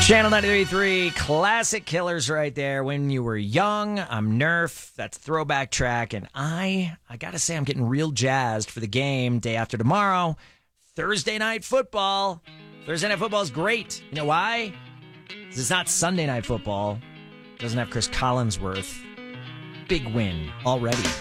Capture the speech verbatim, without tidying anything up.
Channel ninety-three point three, classic killers right there. When you were young, I'm Nerf. That's throwback track. And I, I got to say, I'm getting real jazzed for the game day after tomorrow. Thursday night football. Thursday night football is great. You know why? 'Cause it's not Sunday night football. It doesn't have Chris Collinsworth. Big win already.